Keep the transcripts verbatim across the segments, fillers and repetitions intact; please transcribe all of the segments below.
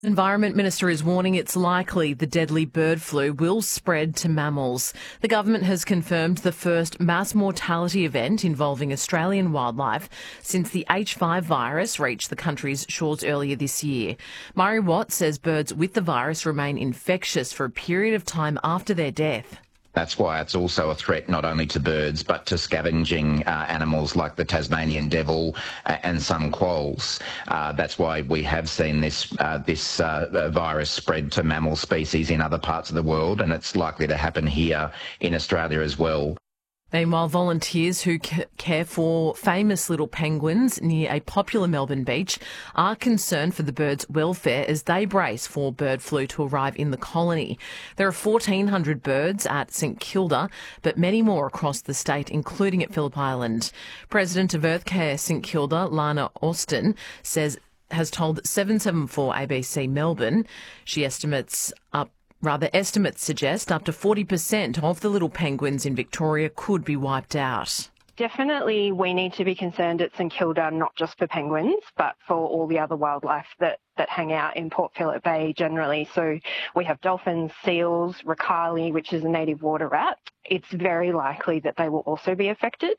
Environment Minister is warning it's likely the deadly bird flu will spread to mammals. The government has confirmed the first mass mortality event involving Australian wildlife since the H five virus reached the country's shores earlier this year. Murray Watt says birds with the virus remain infectious for a period of time after their death. That's why it's also a threat not only to birds but to scavenging uh, animals like the Tasmanian devil uh, and some quolls. Uh, that's why we have seen this uh, this uh, virus spread to mammal species in other parts of the world, and it's likely to happen here in Australia as well. Meanwhile, volunteers who care for famous little penguins near a popular Melbourne beach are concerned for the birds' welfare as they brace for bird flu to arrive in the colony. There are fourteen hundred birds at St Kilda, but many more across the state, including at Phillip Island. President of Earthcare St Kilda, Lana Austin, says has told seven seventy-four A B C Melbourne she estimates up Rather, estimates suggest up to forty percent of the little penguins in Victoria could be wiped out. Definitely we need to be concerned at St Kilda, not just for penguins, but for all the other wildlife that, that hang out in Port Phillip Bay generally. So we have dolphins, seals, ricali, which is a native water rat. It's very likely that they will also be affected.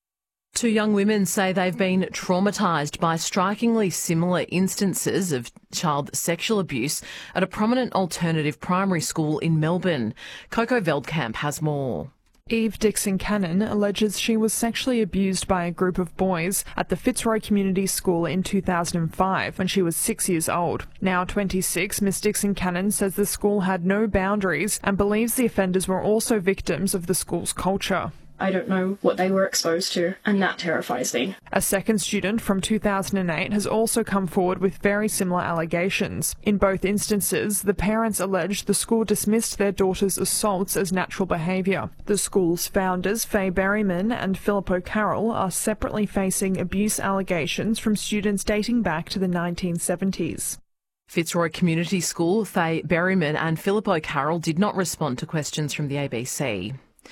Two young women say they've been traumatised by strikingly similar instances of child sexual abuse at a prominent alternative primary school in Melbourne. Coco Veldkamp has more. Eve Dixon Cannon alleges she was sexually abused by a group of boys at the Fitzroy Community School in two thousand five when she was six years old. Now twenty-six, Miss Dixon Cannon says the school had no boundaries and believes the offenders were also victims of the school's culture. I don't know what they were exposed to, and that terrifies me. A second student from two thousand eight has also come forward with very similar allegations. In both instances, the parents alleged the school dismissed their daughter's assaults as natural behaviour. The school's founders, Faye Berryman and Philip O'Carroll, are separately facing abuse allegations from students dating back to the nineteen seventies. Fitzroy Community School, Faye Berryman and Philip O'Carroll did not respond to questions from the A B C.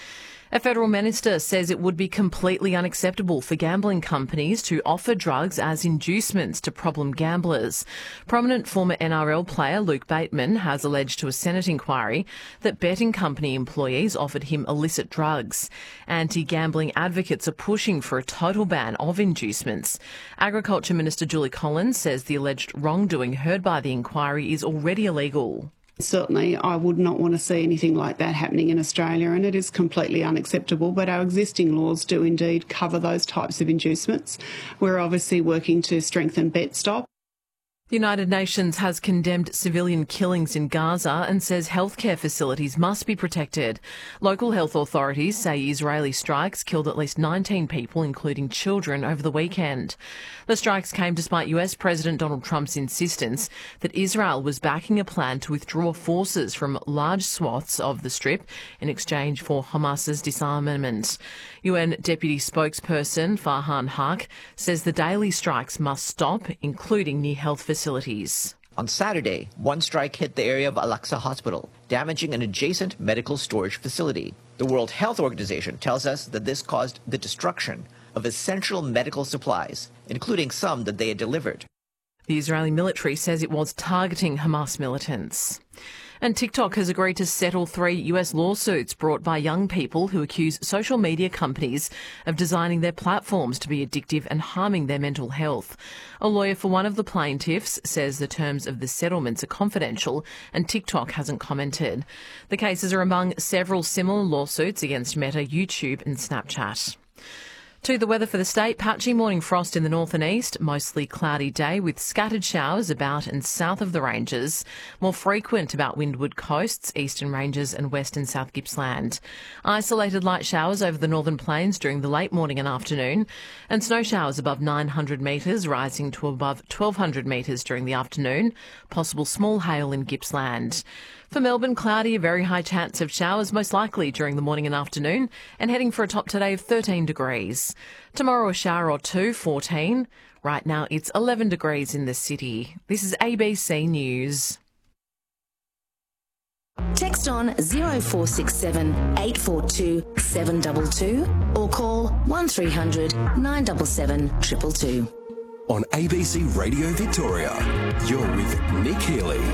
A federal minister says it would be completely unacceptable for gambling companies to offer drugs as inducements to problem gamblers. Prominent former N R L player Luke Bateman has alleged to a Senate inquiry that betting company employees offered him illicit drugs. Anti-gambling advocates are pushing for a total ban of inducements. Agriculture Minister Julie Collins says the alleged wrongdoing heard by the inquiry is already illegal. Certainly, I would not want to see anything like that happening in Australia, and it is completely unacceptable, but our existing laws do indeed cover those types of inducements. We're obviously working to strengthen BetStop. The United Nations has condemned civilian killings in Gaza and says healthcare facilities must be protected. Local health authorities say Israeli strikes killed at least nineteen people, including children, over the weekend. The strikes came despite U S President Donald Trump's insistence that Israel was backing a plan to withdraw forces from large swaths of the Strip in exchange for Hamas's disarmament. U N Deputy Spokesperson Farhan Haq says the daily strikes must stop, including near health facilities. Facilities. On Saturday, one strike hit the area of Al-Aqsa Hospital, damaging an adjacent medical storage facility. The World Health Organization tells us that this caused the destruction of essential medical supplies, including some that they had delivered. The Israeli military says it was targeting Hamas militants. And TikTok has agreed to settle three U S lawsuits brought by young people who accuse social media companies of designing their platforms to be addictive and harming their mental health. A lawyer for one of the plaintiffs says the terms of the settlements are confidential and TikTok hasn't commented. The cases are among several similar lawsuits against Meta, YouTube and Snapchat. To the weather for the state, patchy morning frost in the north and east, mostly cloudy day with scattered showers about and south of the ranges, more frequent about windward coasts, eastern ranges and west and south Gippsland. Isolated light showers over the northern plains during the late morning and afternoon, and snow showers above nine hundred metres, rising to above twelve hundred metres during the afternoon, possible small hail in Gippsland. For Melbourne, cloudy, a very high chance of showers, most likely during the morning and afternoon, and heading for a top today of thirteen degrees. Tomorrow a shower or two, fourteen. Right now it's eleven degrees in the city. This is A B C News. Text on zero four six seven, eight four two, seven two two or call one three hundred, nine seven seven, two two two. on A B C Radio Victoria. You're with Nick Healy.